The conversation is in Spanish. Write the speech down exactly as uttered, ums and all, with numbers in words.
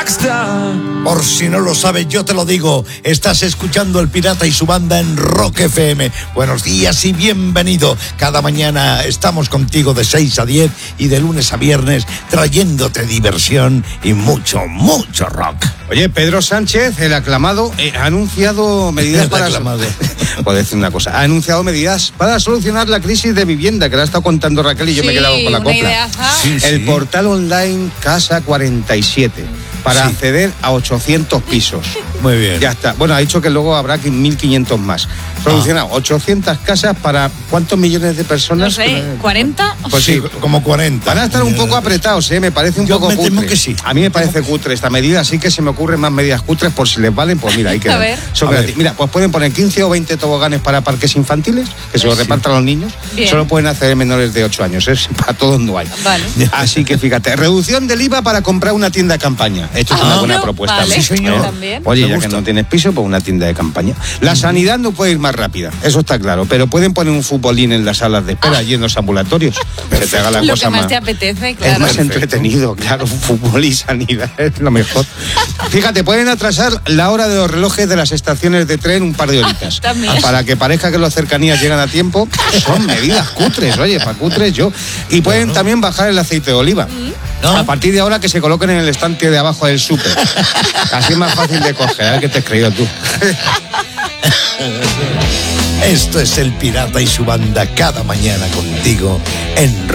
rockstar. Por si no lo sabes, yo te lo digo. Estás escuchando El Pirata y su banda en Rock F M. Buenos días y bienvenido. Cada mañana estamos contigo de seis a diez y de lunes a viernes trayéndote diversión y mucho, mucho rock. Oye, Pedro Sánchez, el aclamado, eh, ha anunciado medidas El para... aclamado. Puedo decir una cosa. Ha anunciado medidas para solucionar la crisis de vivienda, que la ha estado contando Raquel y yo Sí, me he quedado con la una copla. ideaza. Sí, El sí. portal online Casa cuarenta y siete, para Sí. acceder a ochocientos pisos. Muy bien. Ya está. Bueno, ha dicho que luego habrá mil quinientos más. Solucionado. ochocientas casas para ¿cuántos millones de personas? No sé, ¿cuarenta? Pues sí, Como cuarenta. van a estar un poco apretados, ¿eh? Me parece un Yo poco me cutre. temo que sí. A mí me parece cutre esta medida, así que se me ocurren más medidas cutres por si les valen, pues mira, ahí quedan. A ver. Son A gratis. ver. Mira, pues pueden poner quince o veinte toboganes para parques infantiles, que se los repartan a los niños. Bien. Solo pueden hacer menores de ocho años, ¿eh? Para todos no hay. Vale. Así que fíjate, reducción del I V A para comprar una tienda de campaña. Esto es Ah, una buena no, propuesta. vale. Sí, señor. También. Oye, Me ya gusta. que no tienes piso, pues una tienda de campaña. La sanidad no puede ir más rápida, eso está claro, pero pueden poner un futbolín en las salas de espera y en los ambulatorios, que te haga la Lo cosa que más más... te apetece, Es claro. más Perfecto. entretenido, claro, fútbol y sanidad es lo mejor. Fíjate, pueden atrasar la hora de los relojes de las estaciones de tren un par de horitas. También. Para que parezca que las cercanías llegan a tiempo. Son medidas cutres, oye, para cutres yo. Y pueden también bajar el aceite de oliva. ¿No? A partir de ahora que se coloquen en el estante de abajo del súper. Así es más fácil de coger, a ver qué te has creído tú. Esto es El Pirata y su banda cada mañana contigo en